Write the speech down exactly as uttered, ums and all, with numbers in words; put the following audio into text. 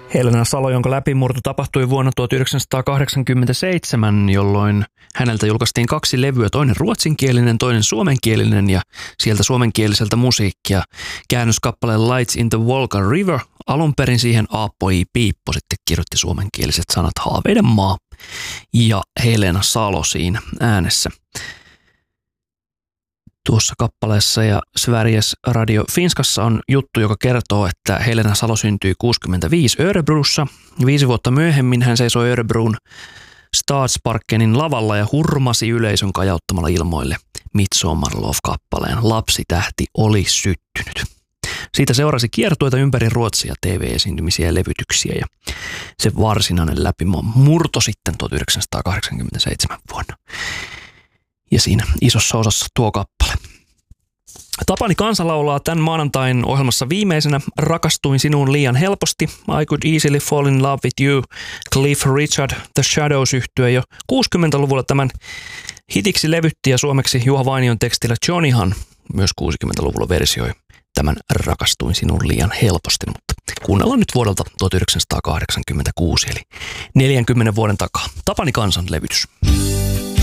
Helena Salo, jonka läpimurto tapahtui vuonna tuhatyhdeksänsataakahdeksankymmentäseitsemän, jolloin häneltä julkaistiin kaksi levyä, toinen ruotsinkielinen, toinen suomenkielinen ja sieltä suomenkieliseltä musiikkia. Käännöskappale Lights in the Volga River, alun perin siihen Aappo I. Piippo sitten kirjoitti suomenkieliset sanat Haaveiden maa ja Helena Salo siinä äänessä. Tuossa kappaleessa ja Sveriges Radio Finskassa on juttu, joka kertoo, että Helena Salo syntyi kuusikymmentäviisi Örebrossa. Viisi vuotta myöhemmin hän seisoi Örebron Stadsparkenin lavalla ja hurmasi yleisön kajauttamalla ilmoille Midsommar-lov-kappaleen Lapsitähti oli syttynyt. Siitä seurasi kiertueita ympäri Ruotsia, T V-esiintymisiä ja levytyksiä ja se varsinainen läpimurto sitten tuhatyhdeksänsataakahdeksankymmentäseitsemän vuonna. Ja siinä isossa osassa tuo kappale. Tapani Kansa laulaa tämän maanantain ohjelmassa viimeisenä Rakastuin sinuun liian helposti, I Could Easily Fall in Love with You, Cliff Richard, The Shadows -yhtye jo kuusikymmentäluvulla tämän hitiksi levytti ja suomeksi Juha Vainion tekstillä Johnnyhan myös kuusikymmentäluvulla versioi tämän Rakastuin sinuun liian helposti, mutta kuunnellaan nyt vuodelta tuhatyhdeksänsataakahdeksankymmentäkuusi eli neljänkymmenen vuoden takaa. Tapani Kansan levytys.